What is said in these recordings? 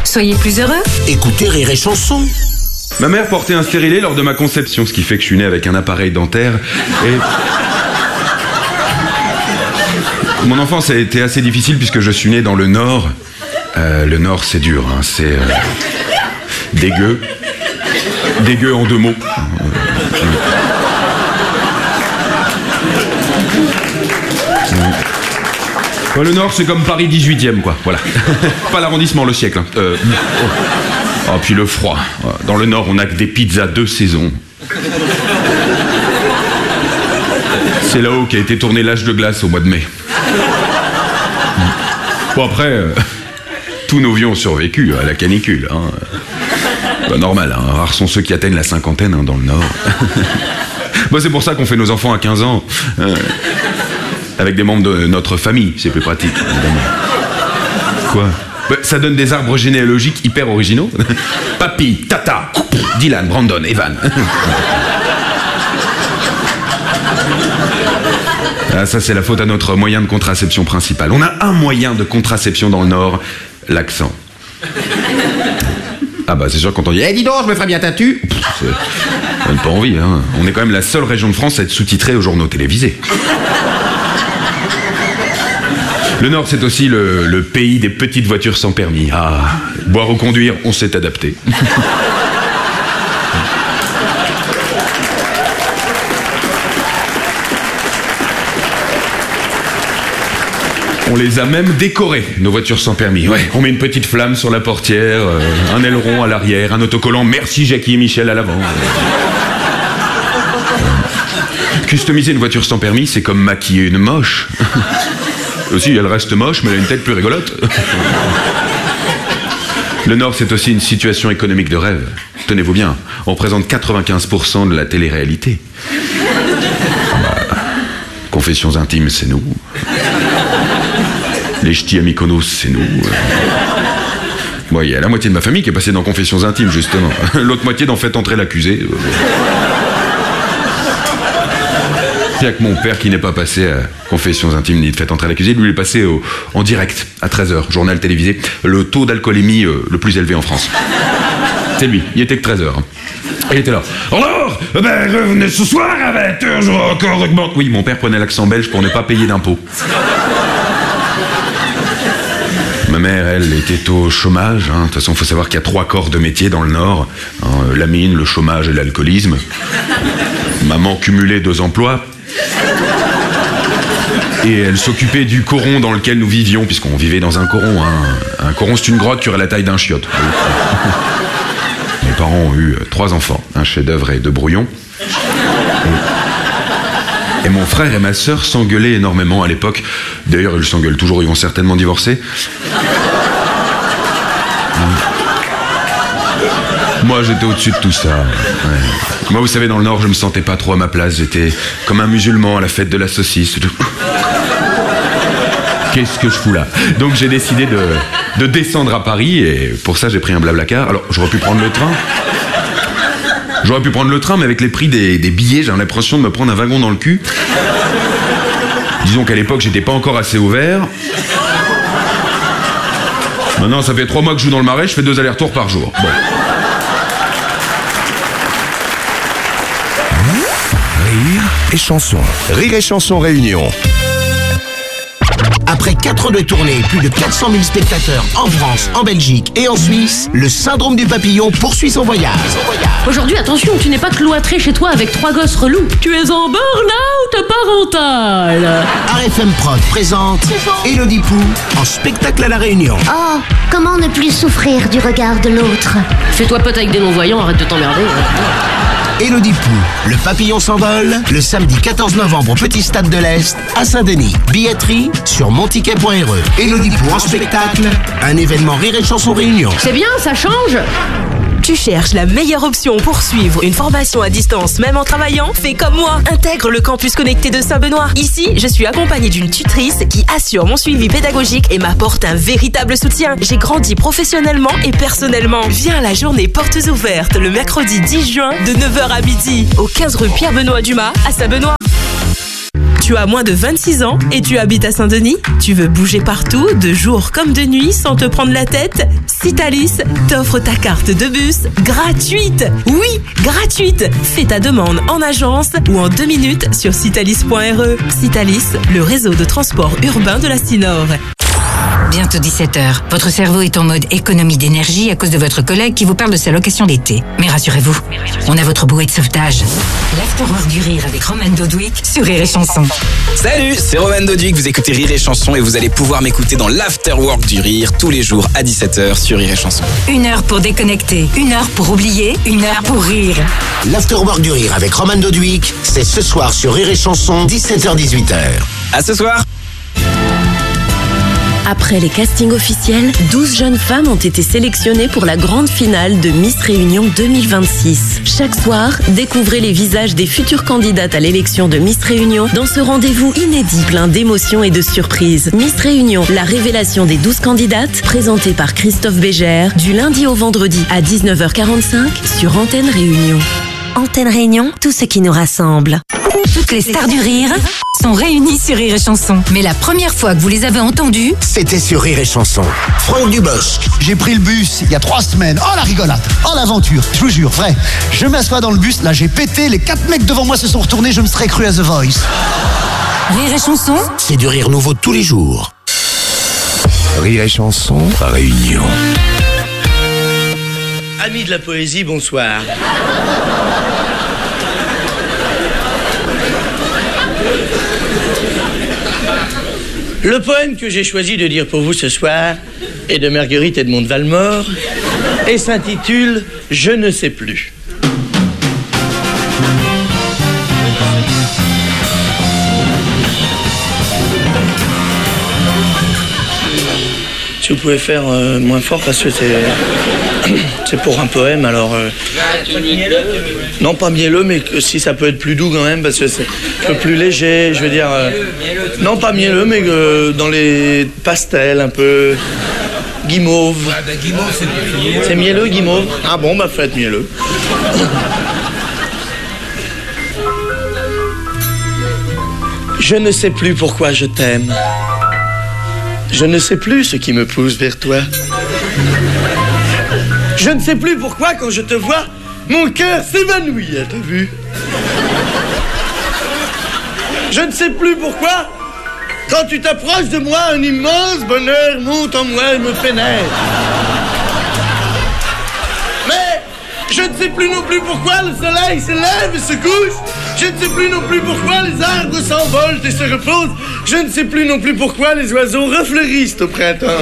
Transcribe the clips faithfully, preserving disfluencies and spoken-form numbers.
Soyez plus heureux. Écoutez Rire et Chanson. Ma mère portait un stérilet lors de ma conception, ce qui fait que je suis né avec un appareil dentaire et... Mon enfance a été assez difficile puisque je suis né dans le Nord. Euh, le Nord, c'est dur, hein, c'est euh, dégueu. Dégueu en deux mots. Bon, le Nord, c'est comme Paris dix-huitième, quoi. Voilà. Pas l'arrondissement, le siècle. Hein. Euh, oh. oh, puis le froid. Dans le Nord, on a que des pizzas de saison. C'est là-haut qu'a été tourné l'âge de glace au mois de mai. Bon, après, euh, tous nos vieux ont survécu à la canicule. Hein. Bah, normal, hein. Rares sont ceux qui atteignent la cinquantaine hein, dans le Nord. Bah, c'est pour ça qu'on fait nos enfants à quinze ans. Euh, avec des membres de notre famille, c'est plus pratique, évidemment. Quoi ? Bah, ça donne des arbres généalogiques hyper originaux. Papy, Tata, Dylan, Brandon, Evan. Ah, ça, c'est la faute à notre moyen de contraception principal. On a un moyen de contraception dans le Nord, l'accent. Ah bah c'est sûr quand on dit « Eh dis donc, je me ferais bien tatu !» Ça donne pas envie, hein. On est quand même la seule région de France à être sous-titrée aux journaux télévisés. Le Nord, c'est aussi le, le pays des petites voitures sans permis. Ah, boire ou conduire, on s'est adapté. On les a même décorées, nos voitures sans permis. Ouais, on met une petite flamme sur la portière, euh, un aileron à l'arrière, un autocollant « Merci Jackie et Michel » à l'avant. Customiser une voiture sans permis, c'est comme maquiller une moche. Aussi, elle reste moche, mais elle a une tête plus rigolote. Le Nord, c'est aussi une situation économique de rêve. Tenez-vous bien, on représente quatre-vingt-quinze pour cent de la télé-réalité. Bah, confessions intimes, c'est nous. Les ch'tis à Mykonos, c'est nous. Bon, il y a la moitié de ma famille qui est passée dans Confessions intimes, justement. L'autre moitié dans Faites entrer l'accusé. Il n'y a que mon père qui n'est pas passé à Confessions intimes ni de Faites entrer l'accusé. Lui, il est passé au, en direct, à treize heures, journal télévisé. Le taux d'alcoolémie euh, le plus élevé en France. C'est lui, il était que treize heures. Il était là. Alors, ben, revenez ce soir à vingt heures, je vais encore augmenter. Oui, mon père prenait l'accent belge pour ne pas payer d'impôts. Ma mère, elle, était au chômage. Hein. De toute façon, il faut savoir qu'il y a trois corps de métier dans le Nord. Hein, la mine, le chômage et l'alcoolisme. Maman cumulait deux emplois. Et elle s'occupait du coron dans lequel nous vivions, puisqu'on vivait dans un coron. Hein. Un coron, c'est une grotte qui aurait la taille d'un chiotte. Mes parents ont eu trois enfants, un chef-d'œuvre et deux brouillons. Et... Et mon frère et ma sœur s'engueulaient énormément à l'époque. D'ailleurs, ils s'engueulent toujours, ils vont certainement divorcer. Moi, j'étais au-dessus de tout ça. Ouais. Moi, vous savez, dans le Nord, je me sentais pas trop à ma place. J'étais comme un musulman à la fête de la saucisse. Qu'est-ce que je fous là? Donc, j'ai décidé de, de descendre à Paris et pour ça, j'ai pris un blablacar. Alors, j'aurais pu prendre le train. J'aurais pu prendre le train, mais avec les prix des, des billets, j'ai l'impression de me prendre un wagon dans le cul. Disons qu'à l'époque, j'étais pas encore assez ouvert. Maintenant, ça fait trois mois que je joue dans le Marais, je fais deux allers-retours par jour. Bon. Rire et chanson. Rire et chanson réunion. Après quatre ans de tournée, plus de quatre cent mille spectateurs en France, en Belgique et en Suisse, le syndrome du papillon poursuit son voyage. Aujourd'hui, attention, tu n'es pas cloîtré chez toi avec trois gosses relous. Tu es en burn-out parental. R F M Prod présente Élodie Pou en spectacle à La Réunion. Oh, comment ne plus souffrir du regard de l'autre? Fais-toi pote avec des non-voyants, arrête de t'emmerder. Élodie Pou, le papillon s'envole, le samedi quatorze novembre au Petit Stade de l'Est, à Saint-Denis. Billetterie sur monticket point r e. Élodie Pou en spectacle, un événement Rire et Chanson Réunion. C'est bien, ça change. Tu cherches la meilleure option pour suivre une formation à distance même en travaillant? Fais comme moi, intègre le campus connecté de Saint-Benoît. Ici, je suis accompagnée d'une tutrice qui assure mon suivi pédagogique et m'apporte un véritable soutien. J'ai grandi professionnellement et personnellement. Viens à la journée portes ouvertes le mercredi dix juin de neuf heures à midi au quinze rue Pierre-Benoît Dumas à Saint-Benoît. Tu as moins de vingt-six ans et tu habites à Saint-Denis? Tu veux bouger partout, de jour comme de nuit, sans te prendre la tête? Citalis t'offre ta carte de bus gratuite. Oui, gratuite. Fais ta demande en agence ou en deux minutes sur citalis point r e. Citalis, le réseau de transport urbain de la Cinor. Bientôt dix-sept heures. Votre cerveau est en mode économie d'énergie à cause de votre collègue qui vous parle de sa location d'été. Mais rassurez-vous, on a votre bouée de sauvetage. L'Afterwork du rire avec Roman Dodwick sur Rire et Chanson. Salut, c'est Roman Dodwick, vous écoutez Rire et Chanson et vous allez pouvoir m'écouter dans l'Afterwork du rire tous les jours à dix-sept heures sur Rire et Chanson. Une heure pour déconnecter, une heure pour oublier, une heure pour rire. L'Afterwork du rire avec Roman Dodwick, c'est ce soir sur Rire et Chanson, dix-sept heures dix-huit heures. À ce soir. Après les castings officiels, douze jeunes femmes ont été sélectionnées pour la grande finale de Miss Réunion deux mille vingt-six. Chaque soir, découvrez les visages des futures candidates à l'élection de Miss Réunion dans ce rendez-vous inédit, plein d'émotions et de surprises. Miss Réunion, la révélation des douze candidates, présentée par Christophe Bégère, du lundi au vendredi à dix-neuf heures quarante-cinq sur Antenne Réunion. Antenne Réunion, tout ce qui nous rassemble. Toutes les stars du rire sont réunies sur Rire et Chanson. Mais la première fois que vous les avez entendues, c'était sur Rire et Chanson. Franck Dubosc. J'ai pris le bus il y a trois semaines. Oh la rigolade, oh l'aventure, je vous jure, vrai. Je m'assois dans le bus, là j'ai pété, les quatre mecs devant moi se sont retournés, je me serais cru à The Voice. Rire et Chanson, c'est du rire nouveau tous les jours. Rire et Chanson, Réunion. Amis de la poésie, bonsoir. Le poème que j'ai choisi de dire pour vous ce soir est de Marguerite Edmond de Valmore et s'intitule « Je ne sais plus ». Si vous pouvez faire euh, moins fort parce que c'est c'est pour un poème, alors euh, non pas mielleux, mais que si ça peut être plus doux quand même parce que c'est un peu plus léger, je veux dire euh, non pas mielleux, mais euh, dans les pastels un peu guimauve. C'est mielleux, guimauve. Ah bon, bah faites mielleux. Je ne sais plus pourquoi je t'aime. Je ne sais plus ce qui me pousse vers toi. Je ne sais plus pourquoi, quand je te vois, mon cœur s'évanouit à ta vue. Je ne sais plus pourquoi, quand tu t'approches de moi, un immense bonheur monte en moi et me pénètre. Mais je ne sais plus non plus pourquoi le soleil se lève et se couche. Je ne sais plus non plus pourquoi les arbres s'envolent et se reposent. Je ne sais plus non plus pourquoi les oiseaux refleurissent au printemps.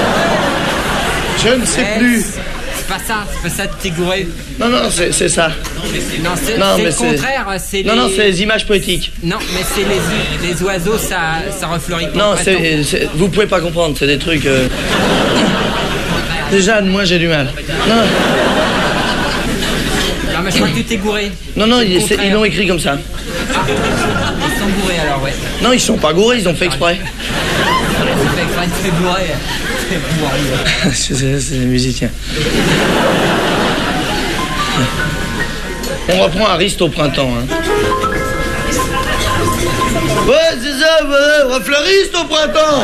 Je ne sais eh, plus. C'est pas ça, c'est pas ça de t'égouré. Non, non, c'est, c'est ça. Non, mais c'est, non, c'est, non, c'est mais le c'est... contraire, c'est non, les... Non, c'est les images poétiques. Non, mais c'est les, les oiseaux, ça, ça refleurit pas. Non, c'est, c'est... vous pouvez pas comprendre, c'est des trucs... Euh... Déjà, moi, j'ai du mal. Non, non. Non, mais je crois que tu t'es gouré. Non, non, ils, ils l'ont écrit comme ça. Ah, ils sont gourés alors, ouais. Non, ils sont pas gourés, ils ont fait exprès. Ils ont fait exprès de se faire bourrer. c'est, c'est, c'est des musiciens. On reprend Ariste au printemps. Hein. Ouais, c'est ça, ouais, refleuriste au printemps.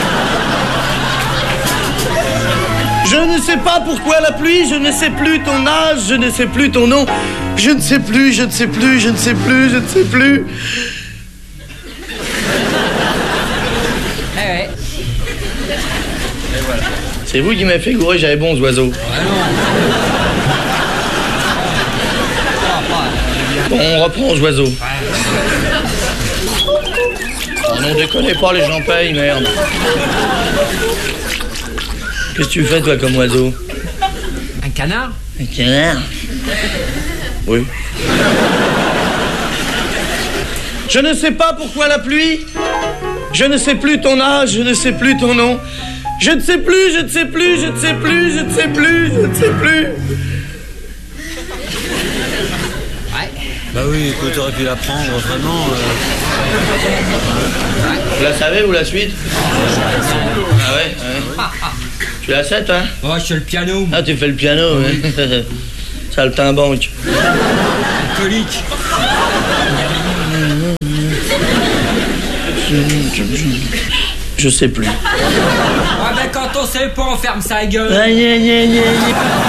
Je ne sais pas pourquoi la pluie, je ne sais plus ton âge, je ne sais plus ton nom. Je ne sais plus, je ne sais plus, je ne sais plus, je ne sais plus. Eh ouais. Et voilà. C'est vous qui m'avez fait gourer, j'avais bons oiseaux. Bon, on reprend aux oiseaux. Oh non, déconnez pas, les gens payent, merde. Qu'est-ce que tu fais, toi, comme oiseau? Un canard? Un canard? Oui. Je ne sais pas pourquoi la pluie. Je ne sais plus ton âge, je ne sais plus ton nom. Je ne sais plus, je ne sais plus, je ne sais plus, je ne sais plus, je ne sais plus. Ouais. Bah oui, écoute, t'aurais pu la prendre, vraiment. Euh... Vous la savez, ou la suite? Ah ouais, ouais. Tu la sais, toi? Oh, je fais le piano. Ah, tu fais le piano, oui. Ouais. Saltimbanque. Colique. je, je, je sais plus. Ah ben quand on sait pas, on ferme sa gueule. Aïe, aïe, aïe, aïe.